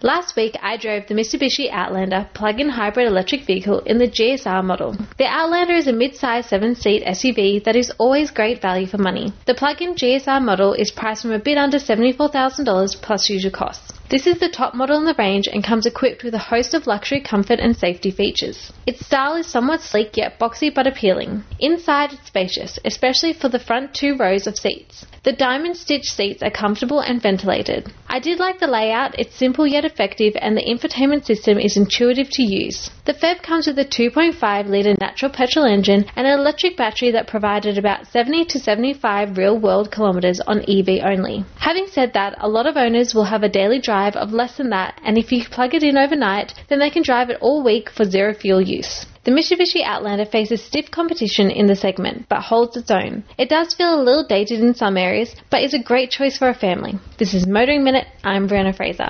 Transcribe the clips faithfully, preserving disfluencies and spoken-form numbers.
Last week, I drove the Mitsubishi Outlander plug-in hybrid electric vehicle in the G S R model. The Outlander is a mid-size seven-seat S U V that is always great value for money. The plug-in G S R model is priced from a bit under seventy-four thousand dollars plus usual costs. This is the top model in the range and comes equipped with a host of luxury comfort and safety features. Its style is somewhat sleek yet boxy but appealing. Inside it's spacious, especially for the front two rows of seats. The diamond stitch seats are comfortable and ventilated. I did like the layout, it's simple yet effective, and the infotainment system is intuitive to use. The F E V comes with a two point five litre natural petrol engine and an electric battery that provided about seventy to seventy-five real-world kilometres on E V only. Having said that, a lot of owners will have a daily drive of less than that, and if you plug it in overnight, then they can drive it all week for zero fuel use. The Mitsubishi Outlander faces stiff competition in the segment, but holds its own. It does feel a little dated in some areas, but is a great choice for a family. This is Motoring Minute. I'm Brianna Fraser.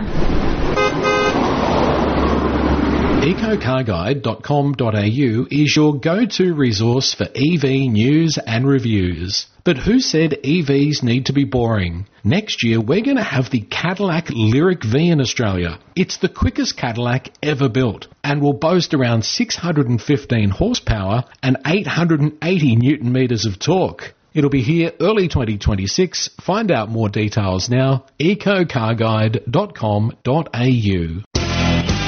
eco car guide dot com dot a u is your go-to resource for E V news and reviews. But who said E Vs need to be boring? Next year, we're going to have the Cadillac Lyric V in Australia. It's the quickest Cadillac ever built and will boast around six hundred fifteen horsepower and eight hundred eighty newton metres of torque. It'll be here early twenty twenty-six. Find out more details now. eco car guide dot com dot a u.